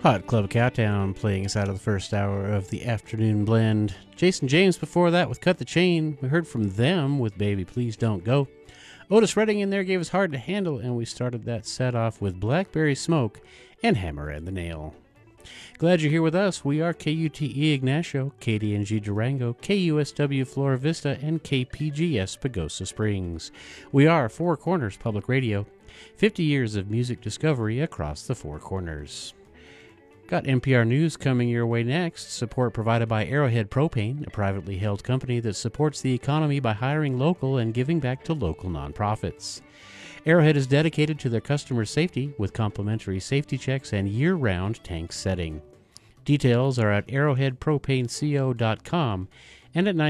Hot Club Countdown playing us out of the first hour of the afternoon blend. Jason James before that with Cut the Chain. We heard from them with Baby Please Don't Go. Otis Redding in there gave us Hard to Handle, and we started that set off with Blackberry Smoke and Hammer and the Nail. Glad you're here with us. We are KUTE Ignacio, KDNG Durango, KUSW Flora Vista, and KPGS Pagosa Springs. We are Four Corners Public Radio, 50 years of music discovery across the Four Corners. Got NPR News coming your way next. Support provided by Arrowhead Propane, a privately held company that supports the economy by hiring local and giving back to local nonprofits. Arrowhead is dedicated to their customers' safety with complimentary safety checks and year-round tank setting. Details are at arrowheadpropaneco.com and at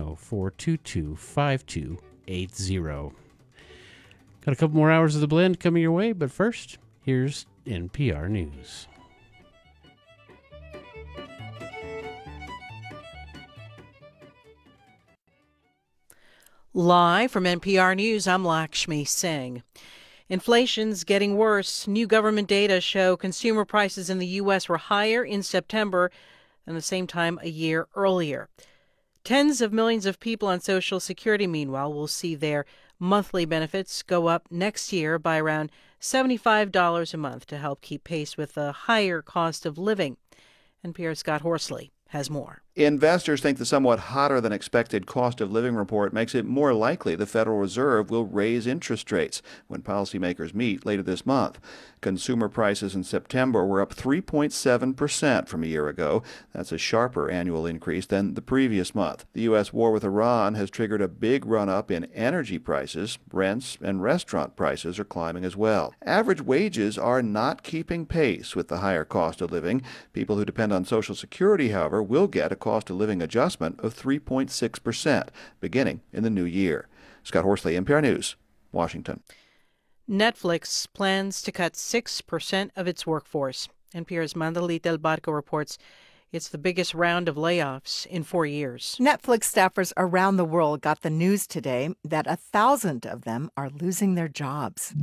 970-422-5280. Got a couple more hours of the blend coming your way, but first, here's NPR News. Live from NPR News, I'm Lakshmi Singh. Inflation's getting worse. New government data show consumer prices in the U.S. were higher in September than the same time a year earlier. Tens of millions of people on Social Security, meanwhile, will see their monthly benefits go up next year by around $75 a month to help keep pace with the higher cost of living. NPR's Scott Horsley has more. Investors think the somewhat hotter than expected cost of living report makes it more likely the Federal Reserve will raise interest rates when policymakers meet later this month. Consumer prices in September were up 3.7% from a year ago. That's a sharper annual increase than the previous month. The U.S. war with Iran has triggered a big run-up in energy prices. Rents and restaurant prices are climbing as well. Average wages are not keeping pace with the higher cost of living. People who depend on Social Security, however, will get a cost of living adjustment of 3.6% beginning in the new year. Scott Horsley, NPR News, Washington. Netflix plans to cut 6% of its workforce. NPR's Mandalit Del Barco reports it's the biggest round of layoffs in 4 years. Netflix staffers around the world got the news today that 1,000 of them are losing their jobs.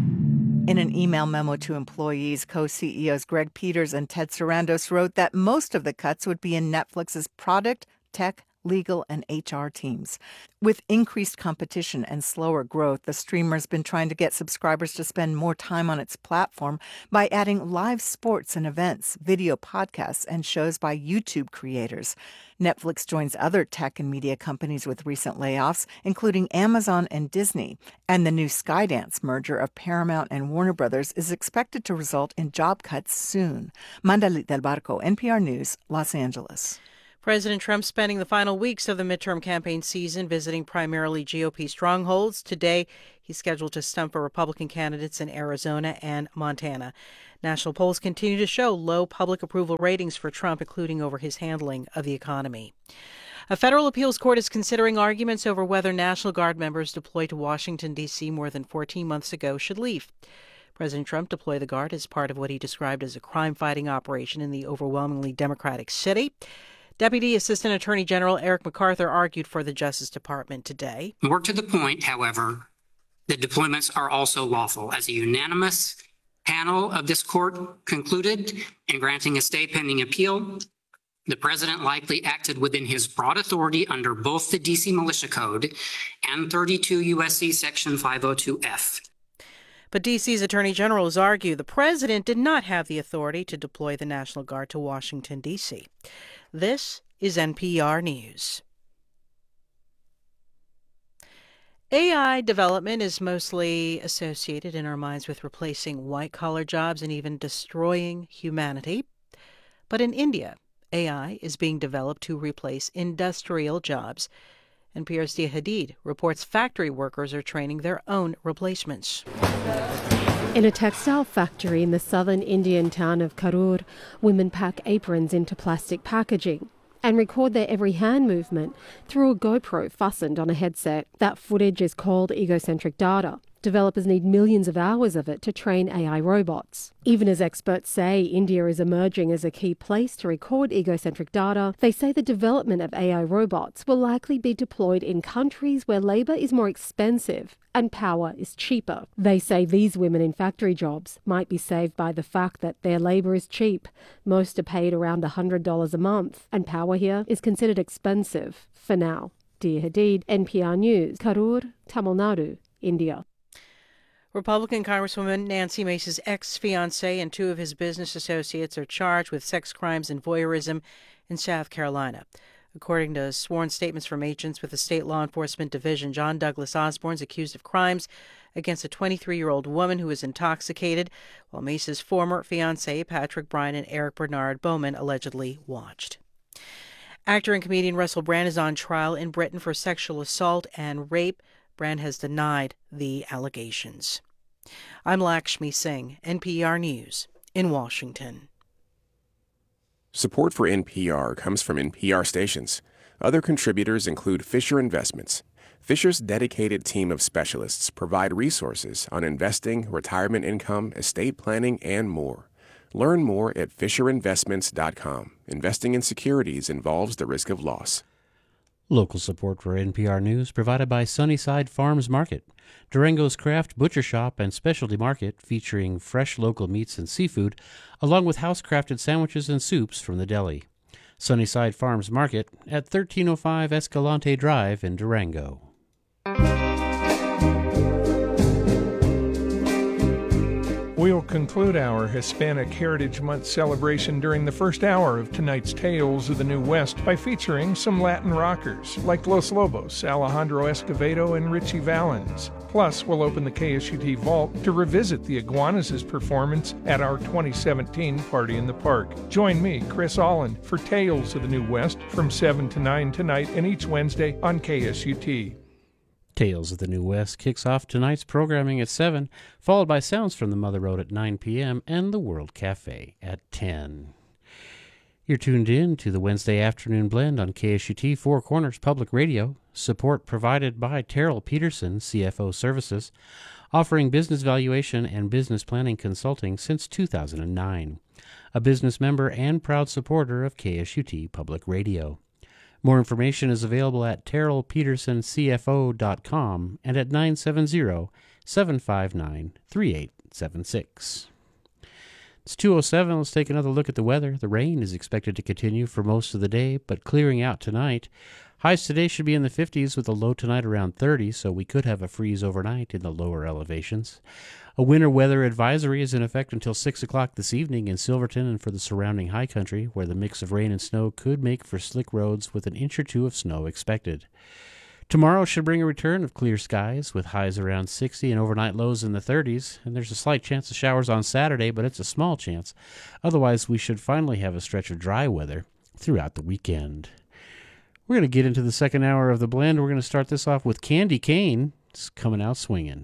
In an email memo to employees, co-CEOs Greg Peters and Ted Sarandos wrote that most of the cuts would be in Netflix's product, tech, legal, and HR teams. With increased competition and slower growth, the streamer's been trying to get subscribers to spend more time on its platform by adding live sports and events, video podcasts, and shows by YouTube creators. Netflix joins other tech and media companies with recent layoffs, including Amazon and Disney. And the new Skydance merger of Paramount and Warner Brothers is expected to result in job cuts soon. Mandalit Del Barco, NPR News, Los Angeles. President Trump spending the final weeks of the midterm campaign season visiting primarily GOP strongholds. Today, he's scheduled to stump for Republican candidates in Arizona and Montana. National polls continue to show low public approval ratings for Trump, including over his handling of the economy. A federal appeals court is considering arguments over whether National Guard members deployed to Washington, D.C. more than 14 months ago should leave. President Trump deployed the Guard as part of what he described as a crime-fighting operation in the overwhelmingly Democratic city. Deputy Assistant Attorney General Eric MacArthur argued for the Justice Department today. More to the point, however, the deployments are also lawful. As a unanimous panel of this court concluded in granting a stay pending appeal, the president likely acted within his broad authority under both the D.C. Militia Code and 32 U.S.C. Section 502F. But D.C.'s Attorney General has argued the president did not have the authority to deploy the National Guard to Washington, D.C. This is NPR News. AI development is mostly associated in our minds with replacing white-collar jobs and even destroying humanity. But in India, AI is being developed to replace industrial jobs. NPR's Dia Hadid reports factory workers are training their own replacements. In a textile factory in the southern Indian town of Karur, women pack aprons into plastic packaging and record their every hand movement through a GoPro fastened on a headset. That footage is called egocentric data. Developers need millions of hours of it to train AI robots. Even as experts say India is emerging as a key place to record egocentric data, they say the development of AI robots will likely be deployed in countries where labour is more expensive and power is cheaper. They say these women in factory jobs might be saved by the fact that their labour is cheap. Most are paid around $100 a month, and power here is considered expensive for now. Dia Hadid, NPR News, Karur, Tamil Nadu, India. Republican Congresswoman Nancy Mace's ex-fiancé and two of his business associates are charged with sex crimes and voyeurism in South Carolina. According to sworn statements from agents with the state law enforcement division, John Douglas Osborne is accused of crimes against a 23-year-old woman who was intoxicated, while Mace's former fiancé, Patrick Bryan and Eric Bernard Bowman, allegedly watched. Actor and comedian Russell Brand is on trial in Britain for sexual assault and rape. Brand has denied the allegations. I'm Lakshmi Singh, NPR News in Washington. Support for NPR comes from NPR stations. Other contributors include Fisher Investments. Fisher's dedicated team of specialists provide resources on investing, retirement income, estate planning, and more. Learn more at FisherInvestments.com. Investing in securities involves the risk of loss. Local support for NPR News provided by Sunnyside Farms Market, Durango's craft butcher shop and specialty market featuring fresh local meats and seafood, along with house-crafted sandwiches and soups from the deli. Sunnyside Farms Market at 1305 Escalante Drive in Durango. We'll conclude our Hispanic Heritage Month celebration during the first hour of tonight's Tales of the New West by featuring some Latin rockers like Los Lobos, Alejandro Escovedo, and Richie Valens. Plus, we'll open the KSUT Vault to revisit the Iguanas' performance at our 2017 Party in the Park. Join me, Chris Allen, for Tales of the New West from 7 to 9 tonight and each Wednesday on KSUT. Tales of the New West kicks off tonight's programming at 7, followed by Sounds from the Mother Road at 9 p.m. and the World Cafe at 10. You're tuned in to the Wednesday Afternoon Blend on KSUT Four Corners Public Radio. Support provided by Terrell Peterson, CFO Services, offering business valuation and business planning consulting since 2009. A business member and proud supporter of KSUT Public Radio. More information is available at terrellpetersoncfo.com and at 970-759-3876. It's 2:07. Let's take another look at the weather. The rain is expected to continue for most of the day, but clearing out tonight. Highs today should be in the 50s with a low tonight around 30, so we could have a freeze overnight in the lower elevations. A winter weather advisory is in effect until 6 o'clock this evening in Silverton and for the surrounding high country, where the mix of rain and snow could make for slick roads with an inch or two of snow expected. Tomorrow should bring a return of clear skies with highs around 60 and overnight lows in the 30s, and there's a slight chance of showers on Saturday, but it's a small chance. Otherwise, we should finally have a stretch of dry weather throughout the weekend. We're going to get into the second hour of the blend. We're going to start this off with Candy Cane. It's coming out swinging.